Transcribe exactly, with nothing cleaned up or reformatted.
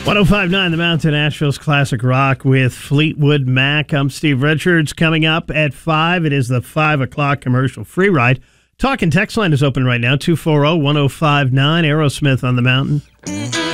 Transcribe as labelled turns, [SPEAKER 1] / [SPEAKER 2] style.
[SPEAKER 1] one oh five point nine The Mountain, Nashville's classic rock with Fleetwood Mac. I'm Steve Richards. Coming up at five, it is the five o'clock commercial free ride. Talk and text line is open right now, two four zero, one oh five nine, Aerosmith on the Mountain.